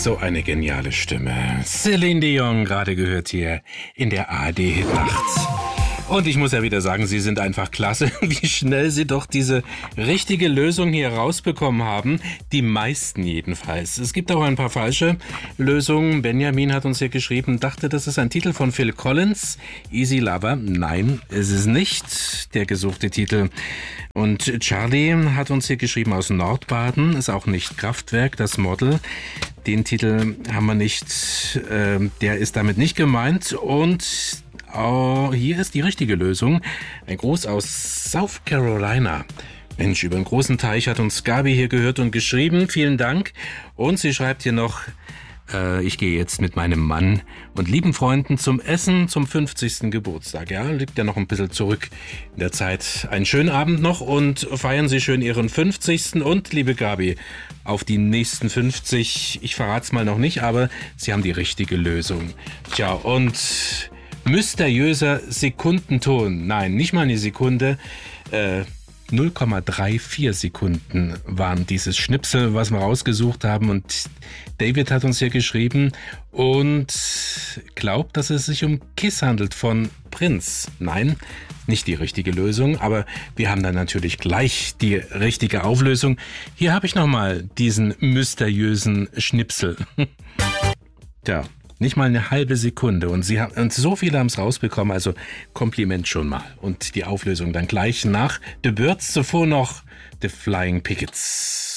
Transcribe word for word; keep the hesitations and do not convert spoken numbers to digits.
So eine geniale Stimme. Celine Dion, gerade gehört hier in der A R D-Hitnacht. Und ich muss ja wieder sagen, Sie sind einfach klasse, wie schnell Sie doch diese richtige Lösung hier rausbekommen haben. Die meisten jedenfalls. Es gibt auch ein paar falsche Lösungen. Benjamin hat uns hier geschrieben, dachte, das ist ein Titel von Phil Collins. Easy Lover. Nein, es ist nicht der gesuchte Titel. Und Charlie hat uns hier geschrieben aus Nordbaden. Ist auch nicht Kraftwerk, das Model. Den Titel haben wir nicht, äh, der ist damit nicht gemeint. Und oh, hier ist die richtige Lösung. Ein Gruß aus South Carolina. Mensch, über einen großen Teich hat uns Gabi hier gehört und geschrieben. Vielen Dank. Und sie schreibt hier noch, äh, ich gehe jetzt mit meinem Mann und lieben Freunden zum Essen zum fünfzigsten Geburtstag. Ja, liegt ja noch ein bisschen zurück in der Zeit. Einen schönen Abend noch und feiern Sie schön Ihren fünfzigsten Und, liebe Gabi, auf die nächsten fünfzig. Ich verrate es mal noch nicht, aber Sie haben die richtige Lösung. Tja, und mysteriöser Sekundenton. Nein, nicht mal eine Sekunde. Äh, null Komma vierunddreißig Sekunden waren dieses Schnipsel, was wir rausgesucht haben. Und David hat uns hier geschrieben und glaubt, dass es sich um Kiss handelt von Prince. Nein, nicht die richtige Lösung, aber wir haben dann natürlich gleich die richtige Auflösung. Hier habe ich nochmal diesen mysteriösen Schnipsel. Tja. Nicht mal eine halbe Sekunde. Und sie haben, und so viele haben es rausbekommen, also Kompliment schon mal. Und die Auflösung dann gleich nach The Birds, zuvor noch The Flying Pickets.